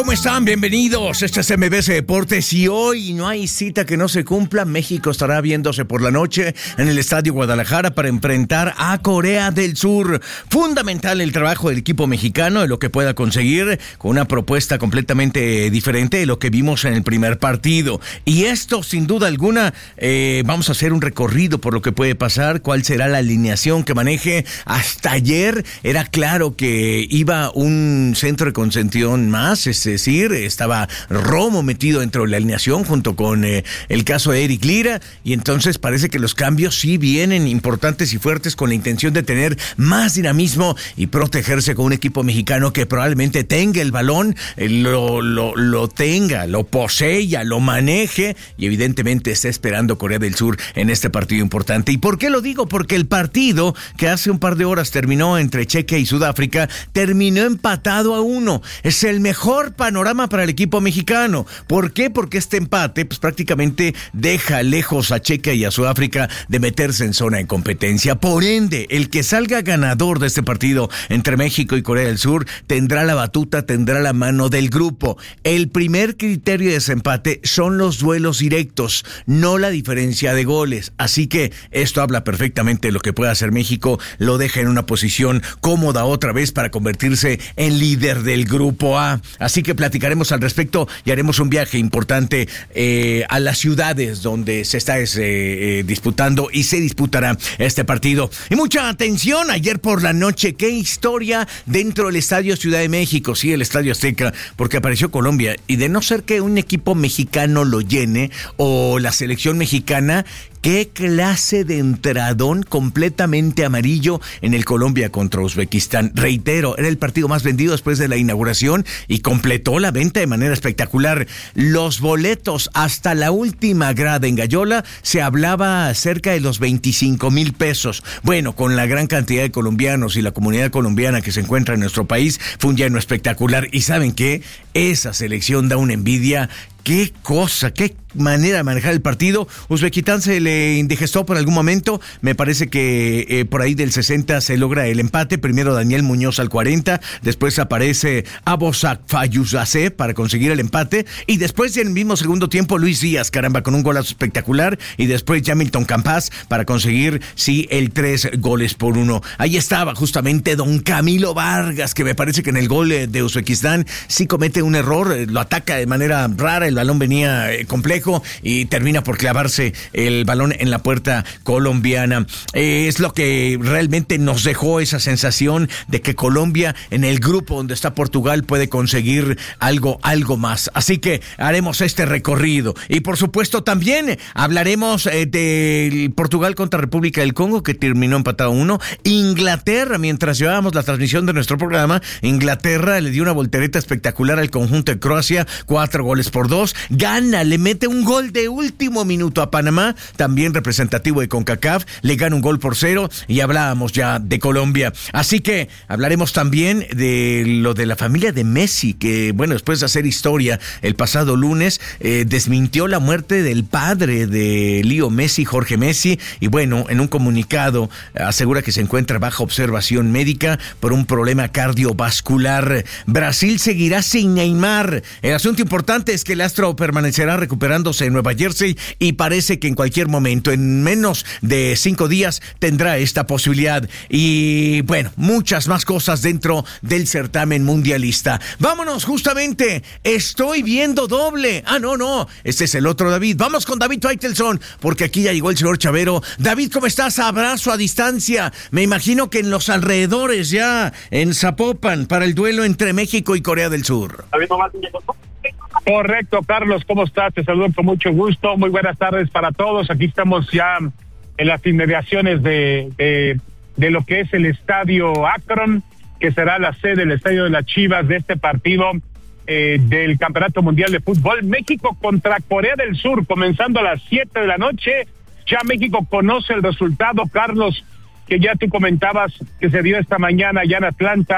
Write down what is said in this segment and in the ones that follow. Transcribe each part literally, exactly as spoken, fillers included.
¿Cómo están? Bienvenidos. Este es M B C Deportes y hoy no hay cita que no se cumpla. México estará viéndose por la noche en el Estadio Guadalajara para enfrentar a Corea del Sur. Fundamental el trabajo del equipo mexicano, de lo que pueda conseguir con una propuesta completamente diferente de lo que vimos en el primer partido. Y esto, sin duda alguna, eh, vamos a hacer un recorrido por lo que puede pasar, cuál será la alineación que maneje. Hasta ayer era claro que iba un centro de contención más, es decir, estaba Romo metido dentro de la alineación junto con eh, el caso de Eric Lira, y entonces parece que los cambios sí vienen importantes y fuertes con la intención de tener más dinamismo y protegerse con un equipo mexicano que probablemente tenga el balón, eh, lo, lo, lo tenga, lo posea, lo maneje, y evidentemente está esperando Corea del Sur en este partido importante. ¿Y por qué lo digo? Porque el partido que hace un par de horas terminó entre Chequia y Sudáfrica terminó empatado a uno. Es el mejor panorama para el equipo mexicano. ¿Por qué? Porque este empate pues prácticamente deja lejos a Chequia y a Sudáfrica de meterse en zona de competencia. Por ende, el que salga ganador de este partido entre México y Corea del Sur tendrá la batuta, tendrá la mano del grupo. El primer criterio de desempate son los duelos directos, no la diferencia de goles. Así que esto habla perfectamente de lo que puede hacer México, lo deja en una posición cómoda otra vez para convertirse en líder del grupo A. Así que platicaremos al respecto y haremos un viaje importante eh, a las ciudades donde se está eh, eh, disputando y se disputará este partido. Y mucha atención, ayer por la noche, qué historia dentro del Estadio Ciudad de México, sí, el Estadio Azteca, porque apareció Colombia, y de no ser que un equipo mexicano lo llene o la selección mexicana, qué clase de entradón completamente amarillo en el Colombia contra Uzbekistán. Reitero, era el partido más vendido después de la inauguración y completó la venta de manera espectacular. Los boletos hasta la última grada en Gallola se hablaba cerca de los veinticinco mil pesos. Bueno, con la gran cantidad de colombianos y la comunidad colombiana que se encuentra en nuestro país, fue un lleno espectacular. ¿Y saben qué? Esa selección da una envidia. Qué cosa, qué manera de manejar el partido. Uzbekistán se le indigestó por algún momento. Me parece que eh, por ahí del sesenta se logra el empate. Primero Daniel Muñoz al cuarenta. Después aparece Abosak Fayuzase para conseguir el empate. Y después en el mismo segundo tiempo Luis Díaz, caramba, con un golazo espectacular. Y después Jamilton Campas para conseguir, sí, el tres goles por uno. Ahí estaba justamente don Camilo Vargas, que me parece que en el gol de Uzbekistán sí comete un error. Lo ataca de manera rara. El balón venía eh, complejo y termina por clavarse el balón en la puerta colombiana. Eh, es lo que realmente nos dejó esa sensación de que Colombia, en el grupo donde está Portugal, puede conseguir algo, algo más. Así que haremos este recorrido. Y por supuesto también hablaremos eh, del Portugal contra República del Congo, que terminó empatado a uno. Inglaterra, mientras llevábamos la transmisión de nuestro programa, Inglaterra le dio una voltereta espectacular al conjunto de Croacia, cuatro goles por dos. Gana, le mete un gol de último minuto a Panamá, también representativo de CONCACAF, le gana un gol por cero, y hablábamos ya de Colombia. Así que hablaremos también de lo de la familia de Messi, que bueno, después de hacer historia el pasado lunes, eh, desmintió la muerte del padre de Leo Messi, Jorge Messi, y bueno, en un comunicado asegura que se encuentra bajo observación médica por un problema cardiovascular. Brasil seguirá sin Neymar. El asunto importante es que el astro permanecerá recuperándose en Nueva Jersey y parece que en cualquier momento, en menos de cinco días, tendrá esta posibilidad. Y bueno, muchas más cosas dentro del certamen mundialista. Vámonos, justamente, estoy viendo doble. Ah, no, no, este es el otro David. Vamos con David Faitelson, porque aquí ya llegó el señor Chavero. David, ¿cómo estás? Abrazo a distancia. Me imagino que en los alrededores ya, en Zapopan, para el duelo entre México y Corea del Sur. David, ¿no vas Correcto, Carlos, ¿cómo estás? Te saludo con mucho gusto. Muy buenas tardes para todos. Aquí estamos ya en las inmediaciones de, de, de lo que es el Estadio Akron, que será la sede del Estadio de las Chivas de este partido eh, del Campeonato Mundial de Fútbol. México contra Corea del Sur, comenzando a las siete de la noche. Ya México conoce el resultado, Carlos, que ya tú comentabas que se dio esta mañana ya en Atlanta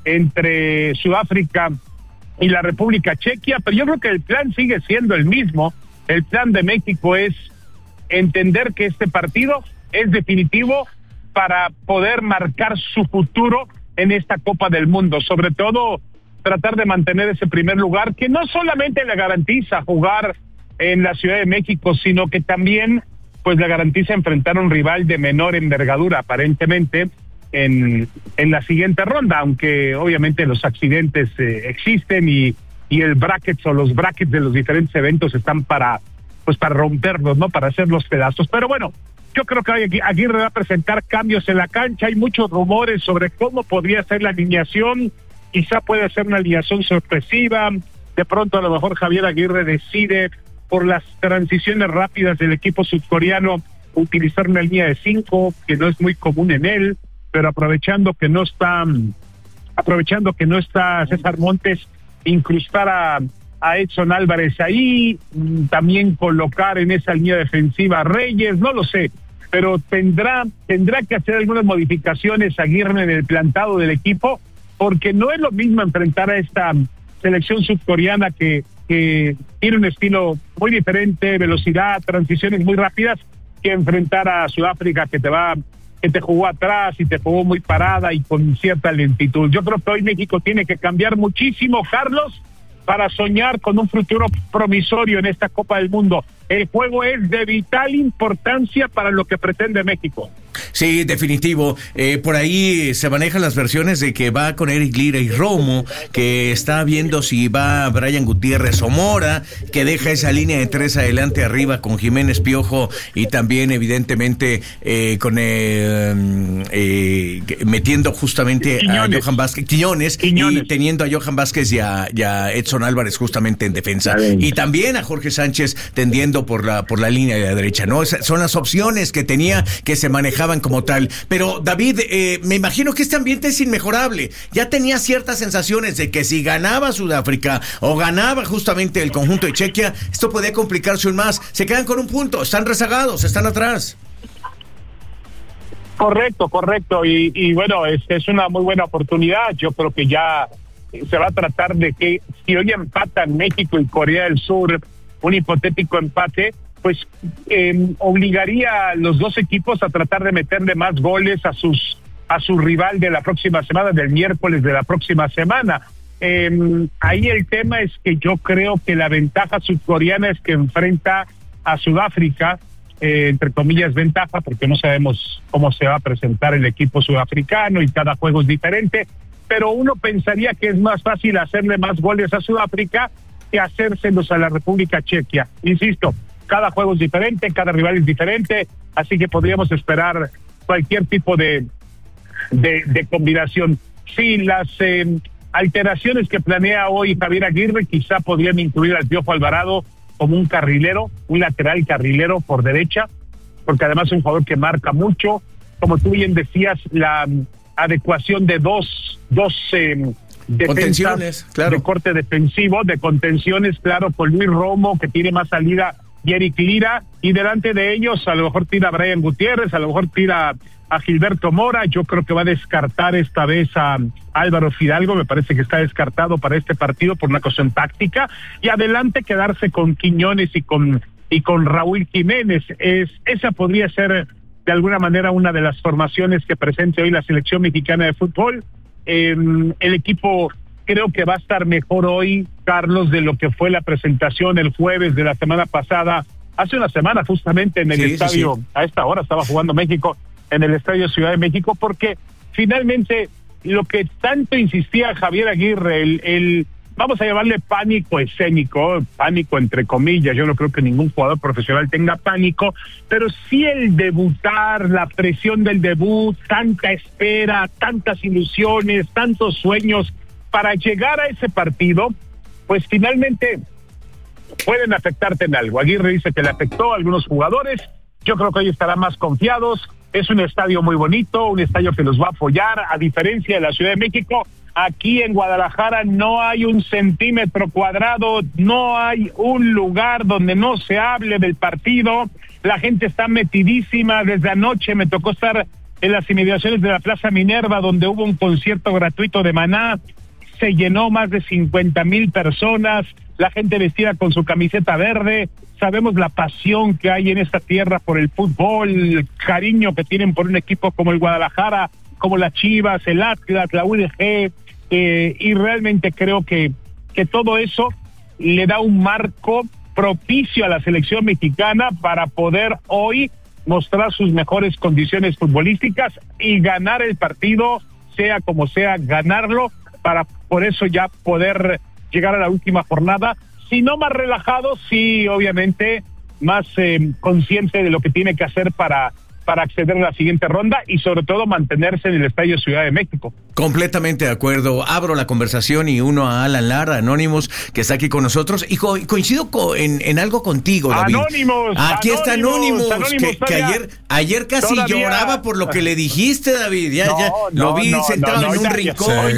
entre Sudáfrica y la República Chequia, pero yo creo que el plan sigue siendo el mismo. El plan de México es entender que este partido es definitivo para poder marcar su futuro en esta Copa del Mundo, sobre todo tratar de mantener ese primer lugar, que no solamente le garantiza jugar en la Ciudad de México, sino que también pues le garantiza enfrentar a un rival de menor envergadura, aparentemente, en, en la siguiente ronda, aunque obviamente los accidentes eh, existen y, y el brackets o los brackets de los diferentes eventos están para, pues para romperlos, ¿no? Para hacer los pedazos. Pero bueno, yo creo que Aguirre va a presentar cambios en la cancha. Hay muchos rumores sobre cómo podría ser la alineación. Quizá puede ser una alineación sorpresiva. De pronto a lo mejor Javier Aguirre decide, por las transiciones rápidas del equipo sudcoreano, utilizar una línea de cinco, que no es muy común en él, pero aprovechando que no está, aprovechando que no está César Montes, incrustar a, a Edson Álvarez ahí, también colocar en esa línea defensiva a Reyes, no lo sé, pero tendrá, tendrá que hacer algunas modificaciones Aguirre en el plantado del equipo, porque no es lo mismo enfrentar a esta selección sudcoreana que que tiene un estilo muy diferente, velocidad, transiciones muy rápidas, que enfrentar a Sudáfrica, que te va, que te jugó atrás y te jugó muy parada y con cierta lentitud. Yo creo que hoy México tiene que cambiar muchísimo, Carlos, para soñar con un futuro promisorio en esta Copa del Mundo. El juego es de vital importancia para lo que pretende México. Sí, definitivo. Eh, por ahí se manejan las versiones de que va con Eric Lira y Romo, que está viendo si va Brian Gutiérrez o Mora, que deja esa línea de tres adelante arriba con Jiménez Piojo y también evidentemente eh, con eh, eh, metiendo justamente Quiñones. a Johan Vázquez, Quiñones, Quiñones, y teniendo a Johan Vázquez y a, y a Edson Álvarez justamente en defensa. Y también a Jorge Sánchez tendiendo por la, por la línea de la derecha, ¿no? Esas son las opciones que tenía, que se manejaban como tal. Pero David, eh, me imagino que este ambiente es inmejorable. Ya tenía ciertas sensaciones de que si ganaba Sudáfrica o ganaba justamente el conjunto de Chequia, esto podía complicarse aún más. Se quedan con un punto, están rezagados, están atrás. Correcto, correcto. Y, y bueno, es, es una muy buena oportunidad. Yo creo que ya se va a tratar de que si hoy empatan México y Corea del Sur, un hipotético empate, pues eh, obligaría a los dos equipos a tratar de meterle más goles a sus a su rival de la próxima semana, del miércoles de la próxima semana. Eh, ahí el tema es que yo creo que la ventaja sudcoreana es que enfrenta a Sudáfrica, eh, entre comillas ventaja, porque no sabemos cómo se va a presentar el equipo sudafricano y cada juego es diferente, pero uno pensaría que es más fácil hacerle más goles a Sudáfrica que hacérselos a la República Chequia. Insisto, cada juego es diferente, cada rival es diferente, así que podríamos esperar cualquier tipo de de, de combinación. Sí, las eh, alteraciones que planea hoy Javier Aguirre quizá podrían incluir al Piojo Alvarado como un carrilero, un lateral carrilero por derecha, porque además es un jugador que marca mucho. Como tú bien decías, la um, adecuación de dos, dos eh, contenciones, claro, de corte defensivo, de contenciones, claro, con Luis Romo, que tiene más salida, y Eric Lira, y delante de ellos a lo mejor tira a Brian Gutiérrez, a lo mejor tira a Gilberto Mora. Yo creo que va a descartar esta vez a Álvaro Fidalgo, me parece que está descartado para este partido por una cuestión táctica, y adelante quedarse con Quiñones y con y con Raúl Jiménez. Es, esa podría ser de alguna manera una de las formaciones que presente hoy la selección mexicana de fútbol. Eh, el equipo creo que va a estar mejor hoy, Carlos, de lo que fue la presentación el jueves de la semana pasada, hace una semana justamente en el sí, estadio, sí, sí. A esta hora estaba jugando México en el estadio Ciudad de México, porque finalmente lo que tanto insistía Javier Aguirre, el, el vamos a llamarle pánico escénico, pánico entre comillas, yo no creo que ningún jugador profesional tenga pánico, pero sí el debutar, la presión del debut, tanta espera, tantas ilusiones, tantos sueños para llegar a ese partido, pues finalmente pueden afectarte en algo. Aguirre dice que le afectó a algunos jugadores, yo creo que hoy estarán más confiados. Es un estadio muy bonito, un estadio que los va a apoyar, a diferencia de la Ciudad de México. Aquí en Guadalajara no hay un centímetro cuadrado, no hay un lugar donde no se hable del partido. La gente está metidísima. Desde anoche me tocó estar en las inmediaciones de la Plaza Minerva, donde hubo un concierto gratuito de Maná. Se llenó más de cincuenta mil personas, la gente vestida con su camiseta verde. Sabemos la pasión que hay en esta tierra por el fútbol, el cariño que tienen por un equipo como el Guadalajara, como las Chivas, el Atlas, la U D G, eh, y realmente creo que, que todo eso le da un marco propicio a la selección mexicana para poder hoy mostrar sus mejores condiciones futbolísticas y ganar el partido, sea como sea, ganarlo, para por eso ya poder llegar a la última jornada, si no más relajado, sí obviamente más eh, consciente de lo que tiene que hacer para para acceder a la siguiente ronda y sobre todo mantenerse en el Estadio Ciudad de México. Completamente de acuerdo. Abro la conversación y uno a Alan Lara, Anonymous, que está aquí con nosotros, y co- coincido co- en, en algo contigo, David. Anonymous, Aquí está Anonymous, Anonymous, que, que ayer ayer casi todavía, lloraba por lo que le dijiste, David. Ya, no, ya no, lo vi no, sentado no, no, en un ya, rincón. ya,